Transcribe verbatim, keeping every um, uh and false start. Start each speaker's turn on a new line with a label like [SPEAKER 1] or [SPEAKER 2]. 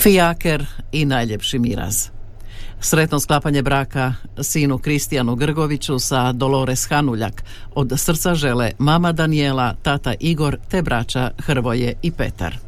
[SPEAKER 1] Fijaker i najljepši miraz. Sretno sklapanje braka sinu Kristijanu Grgoviću sa Dolores Hanuljak. Od srca žele mama Danijela, tata Igor te braća Hrvoje i Petar.